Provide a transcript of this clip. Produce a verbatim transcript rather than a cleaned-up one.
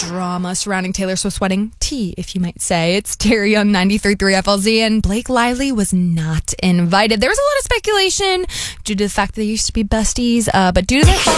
drama surrounding Taylor Swift's wedding. Tea, if you might say. It's Terry on ninety-three point three F L Z, and Blake Lively was not invited. There was a lot of speculation due to the fact that they used to be besties, uh, but due to their